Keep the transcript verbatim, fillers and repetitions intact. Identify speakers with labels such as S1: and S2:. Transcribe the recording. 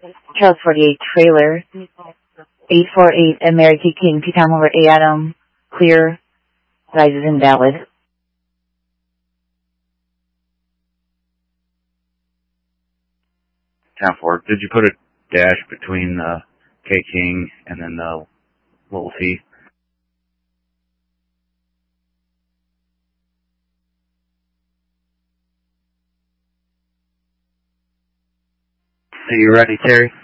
S1: Charles forty-eight trailer, eight four eight American King, P time over A Adam, clear, rises invalid.
S2: Town four, did you put a dash between the K King and then the little T? Are you ready, Terry?